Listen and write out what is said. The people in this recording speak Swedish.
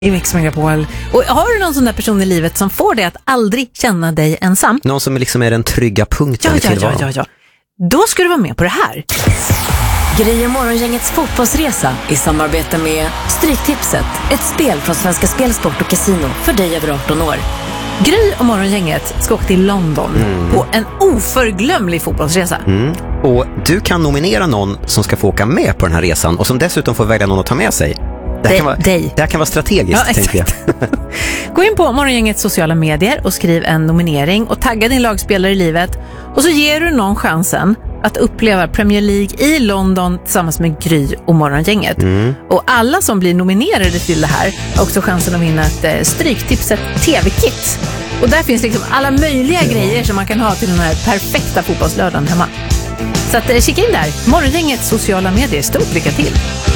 I Mix Megapol. Och har du någon sån där person i livet som får dig att aldrig känna dig ensam? Någon som liksom är den trygga punkten i tillvaron. Ja. Då ska du vara med på det här. Gry och Morgongängets fotbollsresa i samarbete med Stryktipset. Ett spel från Svenska Spel, Sport och Casino för dig över 18 år. Gry och Morgongänget ska åka till London på en oförglömlig fotbollsresa. Och du kan nominera någon som ska få åka med på den här resan och som dessutom får välja någon att ta med sig. Det här kan vara strategiskt, ja, tänker jag. Gå in på Morgongängets sociala medier och skriv en nominering och tagga din lagspelare i livet. Och så ger du någon chansen att uppleva Premier League i London tillsammans med Gry och Morgongänget. Och alla som blir nominerade till det här har också chansen att vinna ett Stryktipset TV-kit. Och där finns liksom alla möjliga grejer som man kan ha till den här perfekta fotbollslördagen hemma. Så att kika in där. Morgongängets sociala medier. Stort lycka till!